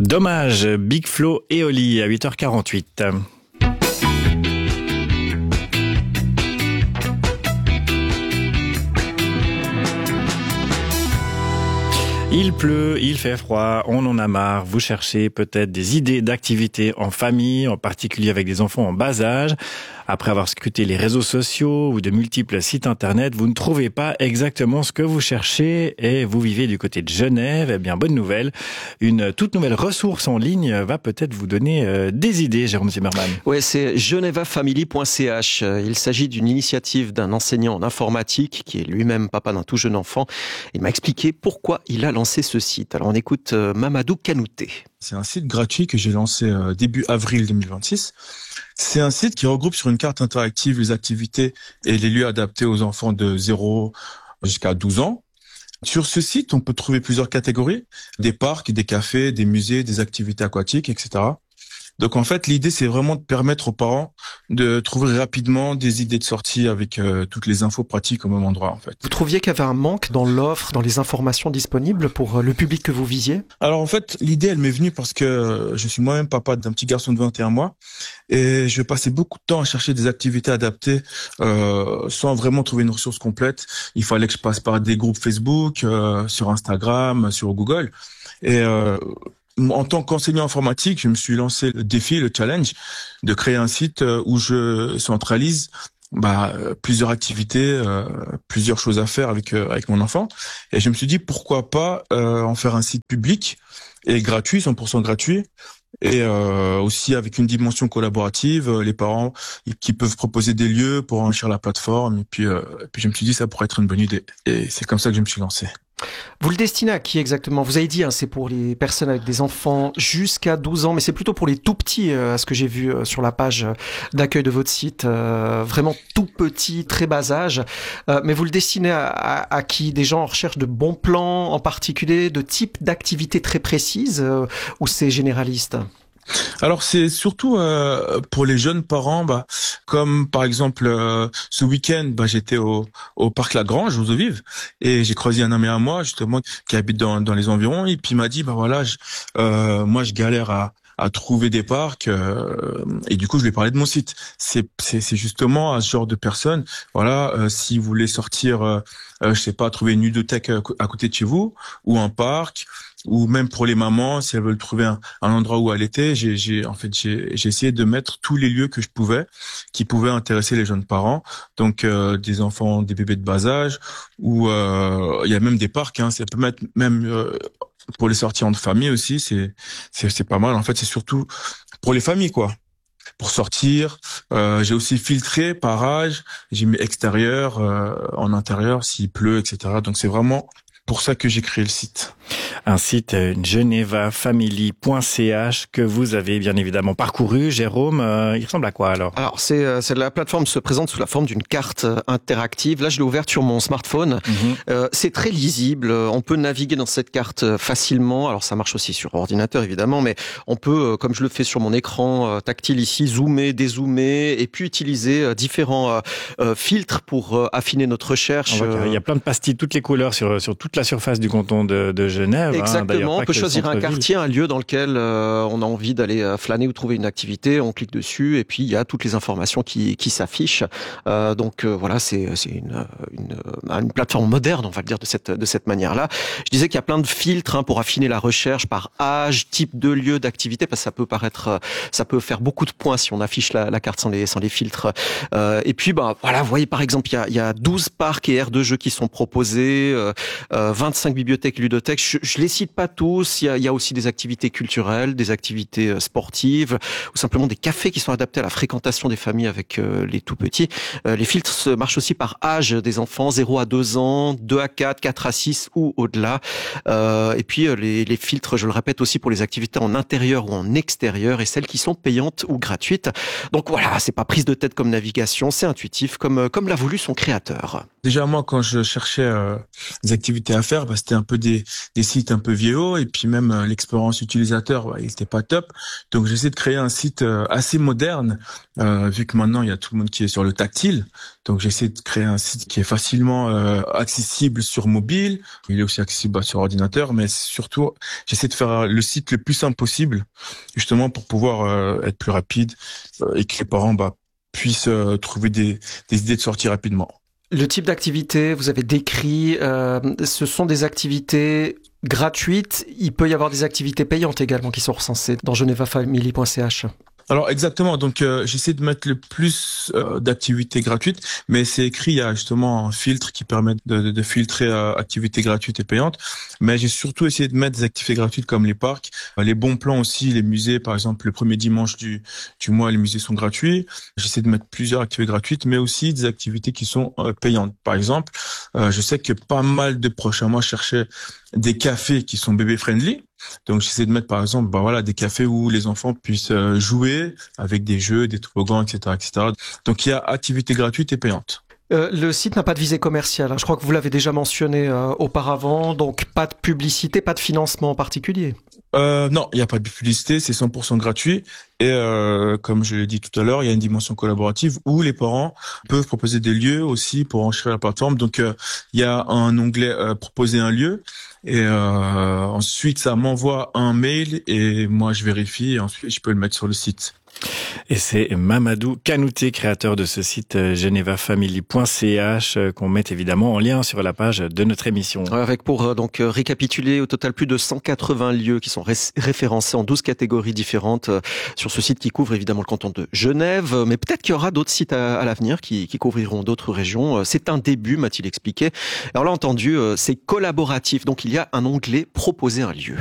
Dommage, Big Flo et Oli à 8h48. Il pleut, il fait froid, on en a marre. Vous cherchez peut-être des idées d'activités en famille, en particulier avec des enfants en bas âge. Après avoir scruté les réseaux sociaux ou de multiples sites internet, vous ne trouvez pas exactement ce que vous cherchez et vous vivez du côté de Genève. Eh bien, bonne nouvelle. Une toute nouvelle ressource en ligne va peut-être vous donner des idées, Jérôme Zimmermann. Ouais, c'est genevafamily.ch. Il s'agit d'une initiative d'un enseignant en informatique qui est lui-même papa d'un tout jeune enfant. Il m'a expliqué pourquoi il a lancé ce site. Alors, on écoute Mamadou Kanouté. C'est un site gratuit que j'ai lancé début avril 2026. C'est un site qui regroupe sur une carte interactive les activités et les lieux adaptés aux enfants de 0 jusqu'à 12 ans. Sur ce site, on peut trouver plusieurs catégories, des parcs, des cafés, des musées, des activités aquatiques, etc. Donc en fait, l'idée, c'est vraiment de permettre aux parents de trouver rapidement des idées de sortie avec toutes les infos pratiques au même endroit, en fait. Vous trouviez qu'il y avait un manque dans l'offre, dans les informations disponibles pour le public que vous visiez ? Alors en fait, l'idée, elle m'est venue parce que je suis moi-même papa d'un petit garçon de 21 mois et je passais beaucoup de temps à chercher des activités adaptées sans vraiment trouver une ressource complète. Il fallait que je passe par des groupes Facebook, sur Instagram, sur Google et en tant qu'enseignant informatique, je me suis lancé le défi, le challenge, de créer un site où je centralise plusieurs activités, plusieurs choses à faire avec mon enfant. Et je me suis dit pourquoi pas en faire un site public et gratuit, 100% gratuit. Et aussi avec une dimension collaborative, les parents qui peuvent proposer des lieux pour enrichir la plateforme. Et puis je me suis dit ça pourrait être une bonne idée. Et c'est comme ça que je me suis lancé. Vous le destinez à qui exactement ? Vous avez dit, c'est pour les personnes avec des enfants jusqu'à 12 ans, mais c'est plutôt pour les tout petits, à ce que j'ai vu sur la page d'accueil de votre site, vraiment tout petit, très bas âge. Mais vous le destinez à qui ? Des gens en recherche de bons plans en particulier, de type d'activité très précise, ou c'est généraliste ? Alors c'est surtout pour les jeunes parents, comme par exemple ce week-end, j'étais au parc Lagrange, aux Eaux Vives, et j'ai croisé un ami à moi justement qui habite dans les environs, et puis il m'a dit moi je galère à trouver des parcs et du coup je lui ai parlé de mon site. C'est justement à ce genre de personnes, si vous voulez sortir, je sais pas, trouver une ludothèque à côté de chez vous ou un parc. Ou même pour les mamans, si elles veulent trouver un endroit où aller, j'ai essayé de mettre tous les lieux que je pouvais, qui pouvaient intéresser les jeunes parents. Donc des enfants, des bébés de bas âge, ou il y a même des parcs. Ça peut mettre même pour les sorties entre familles aussi. C'est pas mal. En fait, c'est surtout pour les familles, quoi. Pour sortir, j'ai aussi filtré par âge. J'ai mis extérieur, en intérieur, s'il pleut, etc. Donc c'est vraiment pour ça que j'ai créé le site. Un site genevafamily.ch que vous avez bien évidemment parcouru. Jérôme, il ressemble à quoi alors ? Alors la plateforme se présente sous la forme d'une carte interactive. Là, je l'ai ouverte sur mon smartphone. C'est très lisible. On peut naviguer dans cette carte facilement. Alors ça marche aussi sur ordinateur évidemment, mais on peut, comme je le fais sur mon écran tactile ici, zoomer, dézoomer et puis utiliser différents filtres pour affiner notre recherche. Il y a plein de pastilles, toutes les couleurs sur toute la surface du canton de Genève. Exactement, on peut choisir un quartier, un lieu dans lequel on a envie d'aller flâner ou trouver une activité, on clique dessus et puis il y a toutes les informations qui s'affichent. Voilà, c'est une plateforme moderne, on va le dire de cette manière-là. Je disais qu'il y a plein de filtres pour affiner la recherche par âge, type de lieu, d'activité, parce que ça peut faire beaucoup de points si on affiche la carte sans les filtres. Et puis vous voyez par exemple, il y a 12 parcs et aires de jeux qui sont proposés, 25 bibliothèques, ludothèques. Je les cite pas tous. Il y a aussi des activités culturelles, des activités sportives, ou simplement des cafés qui sont adaptés à la fréquentation des familles avec les tout petits. Les filtres marchent aussi par âge des enfants, 0 à 2 ans, 2 à 4, 4 à 6 ou au-delà. Et puis les filtres, je le répète aussi pour les activités en intérieur ou en extérieur et celles qui sont payantes ou gratuites. Donc voilà, c'est pas prise de tête comme navigation, c'est intuitif comme l'a voulu son créateur. Déjà moi quand je cherchais des activités à faire, c'était un peu des sites site un peu vieillot et puis même l'expérience utilisateur, il était pas top. Donc j'essaie de créer un site assez moderne, vu que maintenant il y a tout le monde qui est sur le tactile. Donc j'essaie de créer un site qui est facilement accessible sur mobile. Il est aussi accessible sur ordinateur, mais surtout j'essaie de faire le site le plus simple possible, justement pour pouvoir être plus rapide et que les parents puissent trouver des idées de sortie rapidement. Le type d'activité, vous avez décrit, ce sont des activités gratuites. Il peut y avoir des activités payantes également qui sont recensées dans genevafamily.ch. Alors exactement, donc j'essaie de mettre le plus d'activités gratuites, mais c'est écrit, il y a justement un filtre qui permet de filtrer activités gratuites et payantes, mais j'ai surtout essayé de mettre des activités gratuites comme les parcs, les bons plans aussi, les musées, par exemple le premier dimanche du mois, les musées sont gratuits. J'essaie de mettre plusieurs activités gratuites, mais aussi des activités qui sont payantes. Par exemple, je sais que pas mal de prochains mois cherchaient des cafés qui sont bébé friendly. Donc j'essaie de mettre par exemple des cafés où les enfants puissent jouer avec des jeux, des toboggans, etc., etc. Donc il y a activités gratuites et payantes. Le site n'a pas de visée commerciale. Je crois que vous l'avez déjà mentionné auparavant. Donc pas de publicité, pas de financement en particulier. Non, il n'y a pas de publicité, c'est 100% gratuit. Et comme je l'ai dit tout à l'heure, il y a une dimension collaborative où les parents peuvent proposer des lieux aussi pour enchérir la plateforme. Donc il y a un onglet proposer un lieu. Et ensuite, ça m'envoie un mail et moi, je vérifie et ensuite, je peux le mettre sur le site. Et c'est Mamadou Kanouté, créateur de ce site genevafamily.ch qu'on met évidemment en lien sur la page de notre émission. Avec pour récapituler, au total plus de 180 lieux qui sont référencés en 12 catégories différentes sur ce site qui couvre évidemment le canton de Genève, mais peut-être qu'il y aura d'autres sites à l'avenir qui couvriront d'autres régions. C'est un début, m'a-t-il expliqué. Alors là, entendu, c'est collaboratif, donc il y a un onglet proposer un lieu.